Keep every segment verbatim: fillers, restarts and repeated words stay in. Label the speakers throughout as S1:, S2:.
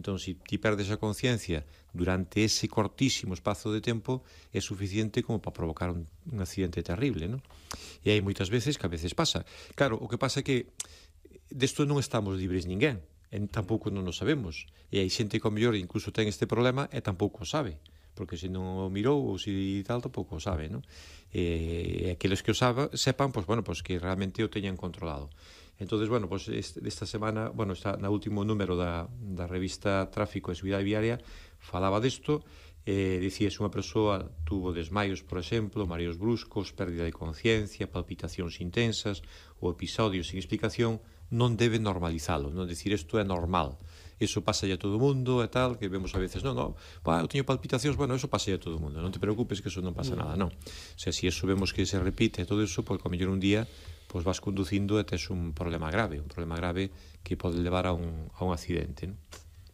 S1: Entón, se ti perdes a conciencia durante ese cortísimo espazo de tempo, é suficiente como para provocar un, un accidente terrible, non? E hai moitas veces que a veces pasa. Claro, o que pasa é que desto non estamos libres ninguén, e tampouco non o sabemos. E hai xente que ao mellor incluso ten este problema e tampouco o sabe, porque se non o mirou ou se tal, tampouco o sabe, non? E aqueles que o sabe, sepan, pois, bueno, pois que realmente o teñan controlado. Entonces, bueno, pues esta semana, bueno, está na último número da, da revista Tráfico e Seguridade Viaria, falaba desto, eh, dicía se unha persoa tuvo desmaios, por exemplo, mareos bruscos, pérdida de conciencia, palpitacións intensas ou episodios sin explicación, non debe normalizalo, non decir isto é normal. Eso pasa a todo o mundo e tal, que vemos a veces, non, non, pá, eu teño palpitacións, bueno, eso pasa a todo o mundo, non te preocupes que eso non pasa nada, non. O sea, si eso vemos que se repite todo eso, porque ao mellor un día pois vas conducindo e tes un problema grave, un problema grave que pode levar a un, a un accidente, non?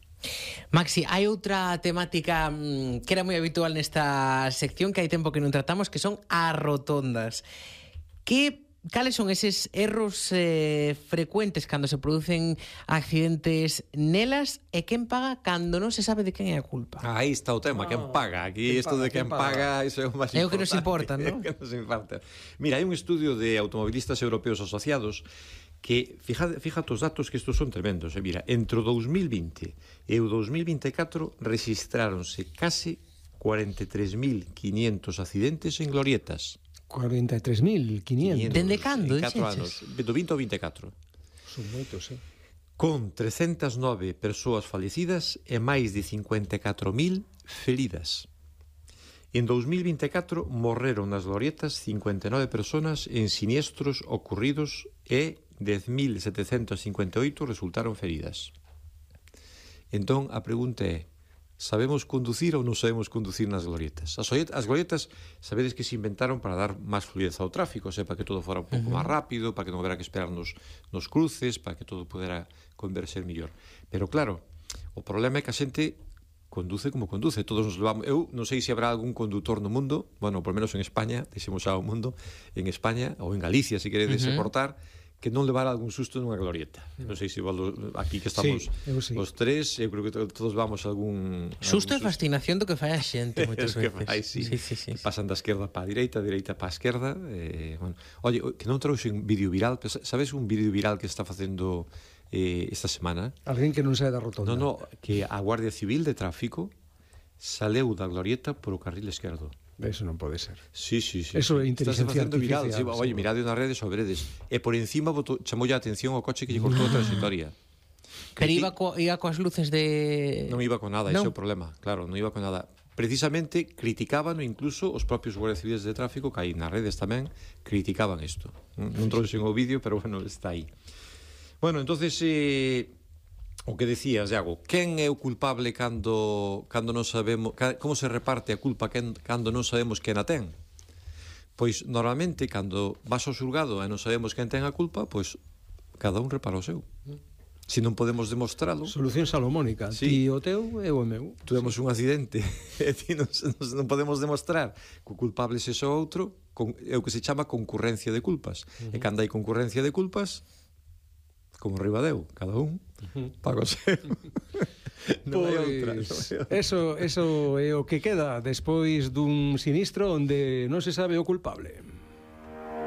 S2: Maxi, hai outra temática mmm, que era moi habitual nesta sección, que hai tempo que non tratamos, que son as rotondas. Que cales son eses erros eh, frecuentes cando se producen accidentes nelas e quen paga cando non se sabe de quen é a culpa?
S1: Ah, aí está o tema, oh, quen paga. Aquí isto de quen paga, paga, iso é o máis importante.
S2: É o que nos importa, non?
S1: É o que nos importa. Mira, hai un estudio de automobilistas europeos asociados que, fíjate, fíjate os datos que estos son tremendos. Eh? Mira, entre o dous mil vinte e o dous mil vinte e catro registráronse case cuarenta e tres mil quinientos accidentes en glorietas.
S3: cuarenta e tres mil quinientos.
S2: Dende cando,
S1: en catro anos, do vinte ao vinte e catro.
S3: Son moitos, eh?
S1: Con trescentas nove persoas falecidas e máis de cincuenta e catro mil feridas. En dous mil vinte e catro morreron nas glorietas cincuenta e nove personas en siniestros ocurridos e dez mil setecentas cincuenta e oito resultaron feridas. Entón, a pregunta é: sabemos conducir ou non sabemos conducir nas glorietas? As, as glorietas, sabedes que se inventaron para dar máis fluidez ao tráfico, o sea, para que todo fora un pouco uh-huh. máis rápido, para que non houbera que esperar nos, nos cruces, para que todo pudera converser mellor. Pero claro, o problema é que a xente conduce como conduce, todos nos levamos. Eu non sei se habrá algún condutor no mundo, bueno, por menos en España, deixemos ao mundo, en España ou en Galicia, se queredes uh-huh. aportar, que non levar algún susto nunha glorieta. Non sei se aquí que estamos sí, sí. os tres, eu creo que todos vamos a algún...
S2: Susto
S1: e
S2: fascinación do que fai a xente moitas veces.
S1: Fai, sí.
S2: Sí, sí, sí,
S1: pasan da esquerda para a direita, a direita para a esquerda. Eh, bueno. Oye, que non trouxe un vídeo viral, sabes un vídeo viral que está facendo eh, esta semana?
S3: Alguén que non sae da rotonda.
S1: Non, non, que a Guardia Civil de Tráfico saleu da glorieta por o carril esquerdo.
S3: Eso non pode ser.
S1: Sí, sí, sí.
S3: Eso é inteligencia artificial.
S1: Viral. Sí, oye, mirade nas redes ou veredes. E por encima chamou a atención o coche que lle cortou a trayectoria.
S2: Pero iba, co, iba coas luces de...
S1: Non iba con nada,
S2: no.
S1: ese é o problema. Claro, non iba con nada. Precisamente criticaban incluso os propios guardias civiles de tráfico, que aí nas redes tamén criticaban isto. Non trouxen o vídeo, pero bueno, está aí. Bueno, entonces... Eh, o que decías, Iago, quen é o culpable cando cando non sabemos, como se reparte a culpa quen, cando non sabemos quen a ten? Pois normalmente cando vas ao xulgado e non sabemos quen ten a culpa, pois cada un repara o seu. Se non podemos demostralo.
S3: Solución salomónica, sí. Ti o teu e o meu.
S1: Tuvemos sí. un accidente e ti non, non podemos demostrar que o culpable é o outro, con, é o que se chama concurrencia de culpas. Uh-huh. E cando hai concurrencia de culpas, como Ribadeu, cada un uh-huh. paga o seu. Non hai outra, non hai outra.
S3: Eso, eso é o que queda despois dun sinistro onde non se sabe o culpable.